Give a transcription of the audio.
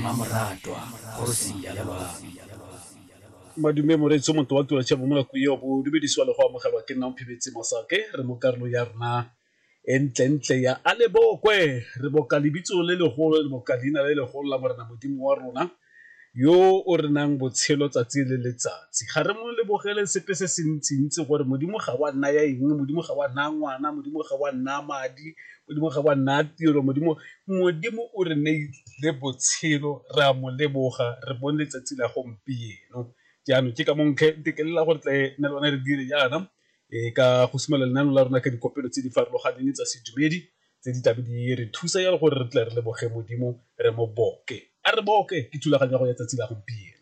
Mamoratwa go sia le ba madume moreetso motho wa tula tšha momola kuyo bo dumedisiwa le go amogelwa ke nna phebetse masake re mo karolo ya rona entlentle ya a lebokwe re boka lebitso le legolo le boka leina le legolo la morena modimo wa rona yo o re nang botshelo tsatsi le letsatsi ga re mo lebogele sepe se se ntsi-ntsi gore modimo ga wa nna ya eng modimo ga wa nna ngwana modimo ga wa nna madi modimo ga wa nna tiro modimo o re neile botshelo re a mo leboga re bone letsatsi la gompieno jaanong ke ka monketekelela gore tle nna le bone re dire jaana ka go simolola lenano la rona ka dikopelo tse di farologaneng tsa sedumedi tse di tlabe di re thusa ya gore re tle re leboge modimo re mo boke a re boke ke thulaganyo ya go ya tsatsi la gompieno.